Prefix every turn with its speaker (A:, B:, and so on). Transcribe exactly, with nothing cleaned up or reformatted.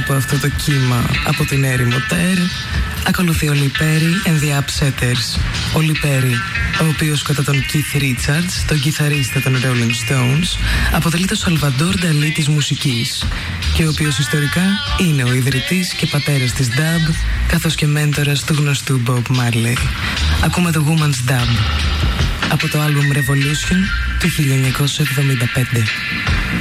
A: από αυτό το κύμα από την έρημο Τέρ ακολουθεί ο Λιπέρι and the Upsetters. Ο Λιπέρι, ο οποίος κατά τον Keith Richards, τον κιθαρίστα των Rolling Stones, αποτελεί το Σαλβαντόρ Νταλί της μουσικής και ο οποίος ιστορικά είναι ο ιδρυτής και πατέρας της dub, καθώς και μέντορας του γνωστού Bob Marley. Ακούμε το Woman's Dub από το άλμπουμ Revolution του χίλια εννιακόσια εβδομήντα πέντε.